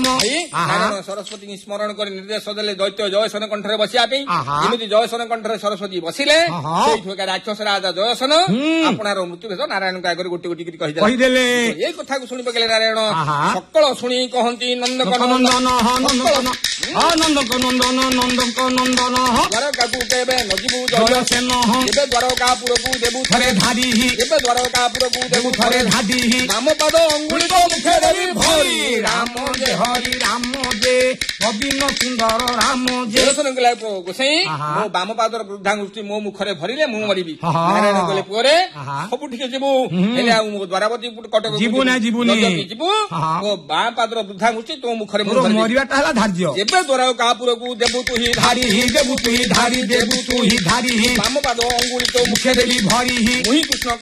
ରାମ ନାରାୟଣ ସରସ୍ୱତୀ ସ୍ମରଣ କରି ନିର୍ଦ୍ଦେଶ ଦେଲେ ଦୈତ୍ୟ ଜୟସନ କଣ୍ଠରେ ବସିବା ପାଇଁ। ଯେମିତି ଜୟସନ କଣ୍ଠରେ ସରସ୍ୱତୀ ବସିଲେ ସେଇଠୁ ଏକା ରାକ୍ଷସ ରାଜା ଜୟସନ ଆପଣାର ମୃତ୍ୟୁ ଭେଦ ନାରାୟଣଙ୍କ ଆଗରେ ଗୋଟି ଗୋଟି କରି କହିଦେଲେ। ଏଇ କଥାକୁ ଶୁଣି ପକେଇଲେ ନାରାୟଣ ସକଳ ଶୁଣି କହନ୍ତି ନନ୍ଦକ ନନ୍ଦନ ନନ୍ଦକ ନନ୍ଦନ ନନ୍ଦକ ନନ୍ଦନ ଦ୍ୱାରକାକୁ କେବେ ନଯିବୁ ଜୟସେନ କେବେ ଦ୍ୱାରକାପୁରକୁ ଦେବୁ ଥରେ ଧାଡ଼ି କେବେ ଦ୍ୱାରକାପୁରକୁ ଦେବୁ ଥରେ ଧାଡ଼ି ବାମ ପାଦ ଅଙ୍ଗୁଳି ତ ମୁଖେ ଦେବି ଭରି ରାମ ଯେ ହରି ରାମ ଯେ ନବୀନ ସୁନ୍ଦର ରାମ ଯେ ଗୋସାଇଁ ମୋ ବାମ ପାଦର ବୃଦ୍ଧାଙ୍ଗୁଷ୍ଠି ମୋ ମୁଖରେ ଭରିଲେ ମୁଁ ମରିବି। ନାରାୟଣ କହିଲେ ପୁଅରେ ସବୁ ଟିକେ ଯିବୁ ହେଲେ ଆଉ ମୋ ଦ୍ୱାରାବତୀ କଟକ ଯିବୁ ଯିବୁ ମୋ ବାମ ପାଦର ବୃଦ୍ଧାଙ୍ଗୁଷ୍ଠି ତୋ ମୁଖରେ ମରିବାଟା ହେଲା ଧାର୍ଯ୍ୟ। ଯେବେ ଦ୍ୱାରକାପୁରକୁ ଦେବୁ ତୁ ହିଁ ଧାଡ଼ି ଦେବୁ ତୁ ହିଁ ଧାଡ଼ି ଦେବୁ ତୁ ହିଁ ଧାଡ଼ି ବାମ ପାଦ ଅଙ୍ଗୁଳି ତୋ ମୁଖେ ଦେବି ଭରି ମୁହିଁ କୃଷ୍ଣ